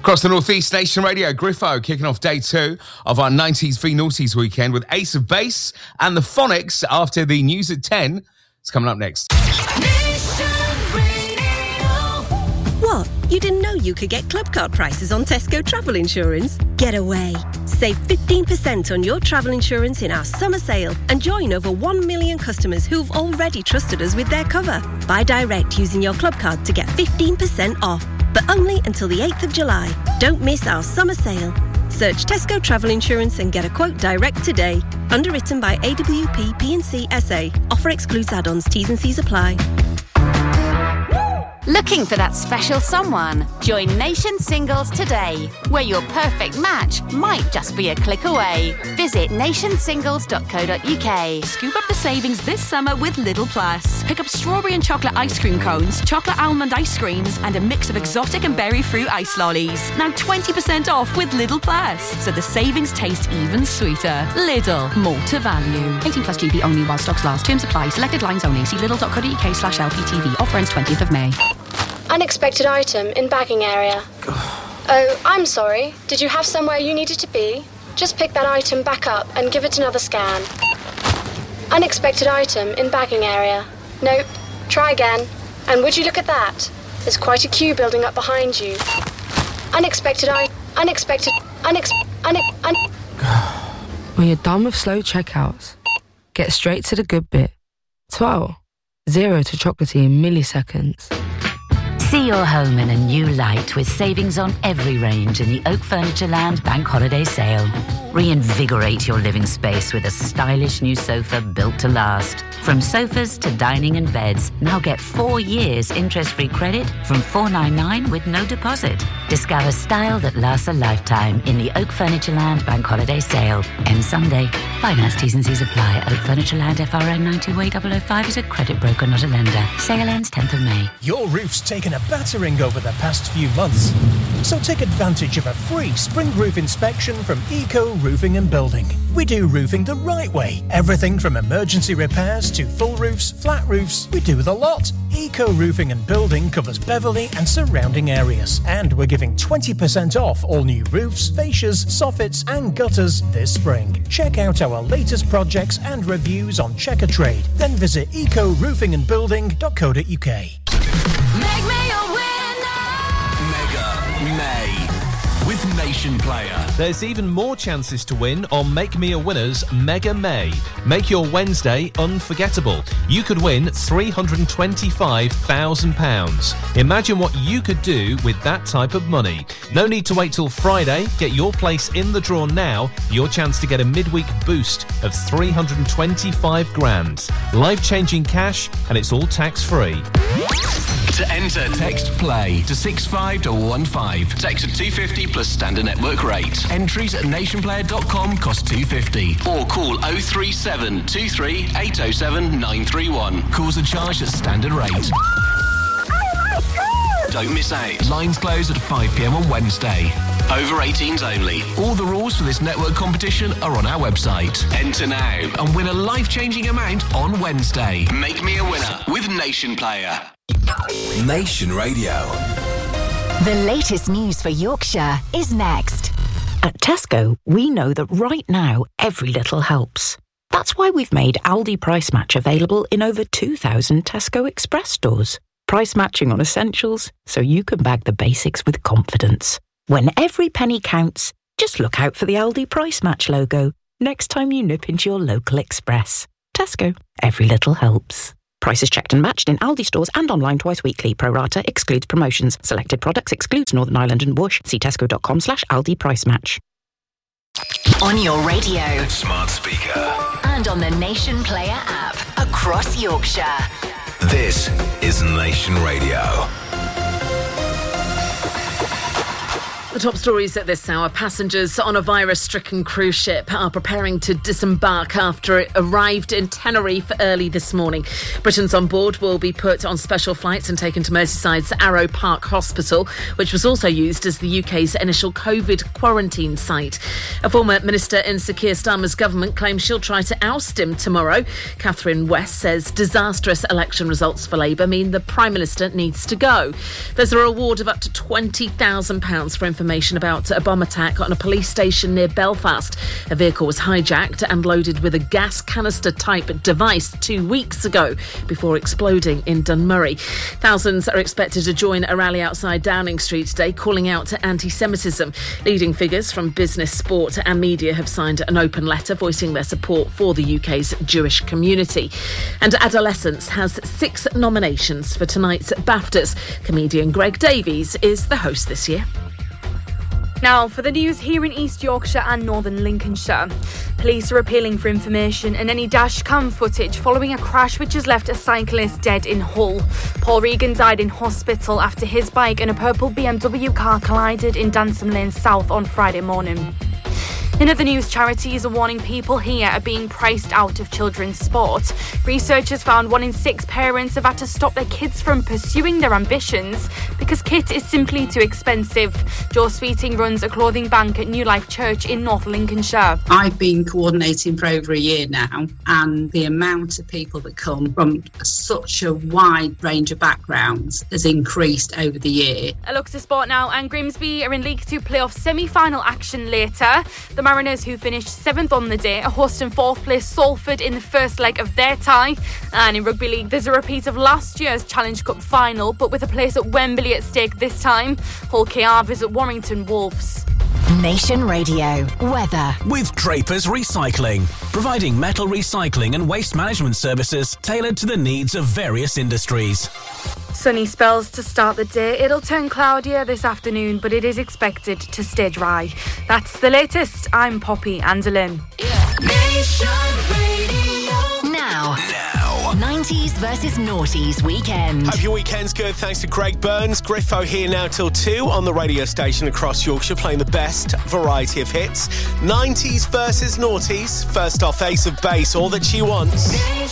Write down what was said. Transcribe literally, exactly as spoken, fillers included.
Across the North East, Nation Radio, Griffo kicking off day two of our nineties v Noughties weekend with Ace of Base and the Phonics after the news at ten. It's coming up next. What? You didn't know you could get club card prices on Tesco travel insurance? Get away. Save fifteen percent on your travel insurance in our summer sale and join over one million customers who've already trusted us with their cover. Buy direct using your club card to get fifteen percent off, but only until the eighth of July. Don't miss our summer sale. Search Tesco Travel Insurance and get a quote direct today. Underwritten by A W P P and C S A. Offer excludes add-ons. T's and C's apply. Looking for that special someone? Join Nation Singles today, where your perfect match might just be a click away. Visit nation singles dot co dot uk. Scoop up the savings this summer with Lidl Plus. Pick up strawberry and chocolate ice cream cones, chocolate almond ice creams, and a mix of exotic and berry fruit ice lollies. Now twenty percent off with Lidl Plus, so the savings taste even sweeter. Lidl, more to value. eighteen plus G B only while stocks last. Terms apply. Selected lines only. See lidl dot co dot uk slash L P T V. Offer ends twentieth of May. Unexpected item in bagging area. Oh, I'm sorry. Did you have somewhere you needed to be? Just pick that item back up and give it another scan. Unexpected item in bagging area. Nope. Try again. And would you look at that? There's quite a queue building up behind you. Unexpected I... Unexpected... Unex... Unex... Un... When you're done with slow checkouts, get straight to the good bit. twelve. Zero to chocolatey in milliseconds. See your home in a new light with savings on every range in the Oak Furniture Land Bank Holiday Sale. Reinvigorate your living space with a stylish new sofa built to last. From sofas to dining and beds, now get four years interest-free credit from four hundred ninety-nine dollars with no deposit. Discover style that lasts a lifetime in the Oak Furniture Land Bank Holiday Sale. Ends Sunday. Finance T's and C's apply. Oak Furniture Land F R N nine two A zero zero five is a credit broker, not a lender. Sale ends tenth of May. Your roof's taken a battering over the past few months. So take advantage of a free spring roof inspection from Eco Roofing and Building. We do roofing the right way. Everything from emergency repairs to full roofs, flat roofs, we do the lot. Eco Roofing and Building covers Beverley and surrounding areas. And we're giving twenty percent off all new roofs, fascias, soffits and gutters this spring. Check out our latest projects and reviews on Checker Trade. Then visit eco roofing and building dot co dot uk. Make me a winner! Mega May with Nation Player. There's even more chances to win on Make Me a Winner's Mega May. Make your Wednesday unforgettable. You could win three hundred twenty-five thousand pounds. Imagine what you could do with that type of money. No need to wait till Friday. Get your place in the draw now. Your chance to get a midweek boost of three hundred twenty-five grand. Life-changing cash, and it's all tax-free. To enter, text PLAY to six five one five. Text to two fifty plus standard network rate. Entries at nation player dot com cost two fifty. Or call oh three seven two three eight oh seven nine three one. Calls are charged at standard rate. Don't miss out. Lines close at five p m on Wednesday. Over eighteens only. All the rules for this network competition are on our website. Enter now and win a life-changing amount on Wednesday. Make me a winner with Nation Player. Nation Radio. The latest news for Yorkshire is next. At Tesco, we know that right now, every little helps. That's why we've made Aldi Price Match available in over two thousand Tesco Express stores. Price matching on essentials, so you can bag the basics with confidence. When every penny counts, just look out for the Aldi Price Match logo next time you nip into your local Express. Tesco, every little helps. Prices checked and matched in Aldi stores and online twice weekly. Pro rata excludes promotions. Selected products excludes Northern Ireland and Bush. See tesco.com slash Aldi Price Match. On your radio. Smart speaker. And on the Nation Player app. Across Yorkshire. This is Nation Radio. The top stories at this hour. Passengers on a virus-stricken cruise ship are preparing to disembark after it arrived in Tenerife early this morning. Britons on board will be put on special flights and taken to Merseyside's Arrow Park Hospital, which was also used as the U K's initial COVID quarantine site. A former minister in Sir Keir Starmer's government claims she'll try to oust him tomorrow. Catherine West says disastrous election results for Labour mean the Prime Minister needs to go. There's a reward of up to twenty thousand pounds for information information about a bomb attack on a police station near Belfast. A vehicle was hijacked and loaded with a gas canister-type device two weeks ago before exploding in Dunmurry. Thousands are expected to join a rally outside Downing Street today, calling out to anti-Semitism. Leading figures from business, sport and media have signed an open letter voicing their support for the U K's Jewish community. And Adolescence has six nominations for tonight's BAFTAs. Comedian Greg Davies is the host this year. Now, for the news here in East Yorkshire and Northern Lincolnshire. Police are appealing for information and any dash cam footage following a crash which has left a cyclist dead in Hull. Paul Regan died in hospital after his bike and a purple B M W car collided in Dansom Lane South on Friday morning. In other news, charities are warning people here are being priced out of children's sport. Researchers found one in six parents have had to stop their kids from pursuing their ambitions because kit is simply too expensive. Jo Sweeting runs a clothing bank at New Life Church in North Lincolnshire. I've been coordinating for over a year now, and the amount of people that come from such a wide range of backgrounds has increased over the year. A look to sport now, and Grimsby are in League Two playoff semi-final action later. The Mariners, who finished seventh on the day, are hosting fourth place Salford in the first leg of their tie. And in Rugby League, there's a repeat of last year's Challenge Cup final, but with a place at Wembley at stake this time. Hull K R visit Warrington Wolves. Nation Radio weather. With Draper's Recycling, providing metal recycling and waste management services tailored to the needs of various industries. Sunny spells to start the day. It'll turn cloudier this afternoon, but it is expected to stay dry. That's the latest. I'm Poppy Andelin. Now. Now. nineties versus noughties weekend. Hope your weekend's good. Thanks to Greg Burns. Griffo here now till two on the radio station across Yorkshire, playing the best variety of hits. nineties versus noughties. First off, Ace of Base, All That She Wants.